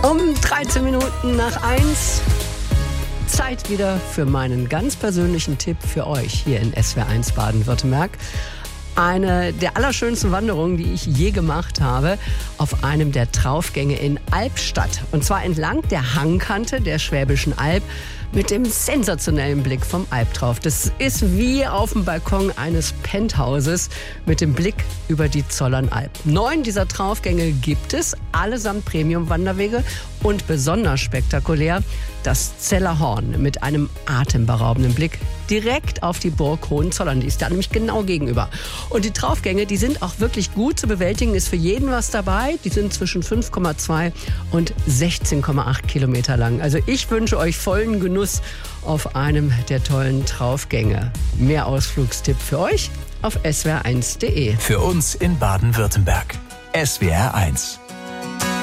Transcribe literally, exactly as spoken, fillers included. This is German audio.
Um dreizehn Minuten nach eins. Zeit wieder für meinen ganz persönlichen Tipp für euch hier in S W R eins Baden-Württemberg. Eine der allerschönsten Wanderungen, die ich je gemacht habe, auf einem der Traufgänge in Albstadt. Und zwar entlang der Hangkante der Schwäbischen Alb mit dem sensationellen Blick vom Albtrauf. Das ist wie auf dem Balkon eines Penthauses mit dem Blick über die Zollernalb. Neun dieser Traufgänge gibt es, allesamt Premium-Wanderwege und besonders spektakulär das Zellerhorn mit einem atemberaubenden Blick direkt auf die Burg Hohenzollern. Die ist da nämlich genau gegenüber. Und die Traufgänge, die sind auch wirklich gut zu bewältigen, ist für jeden was dabei. Die sind zwischen fünf Komma zwei und sechzehn Komma acht Kilometer lang. Also ich wünsche euch vollen Genuss auf einem der tollen Traufgänge. Mehr Ausflugstipp für euch auf S W R eins Punkt de. Für uns in Baden-Württemberg. S W R eins.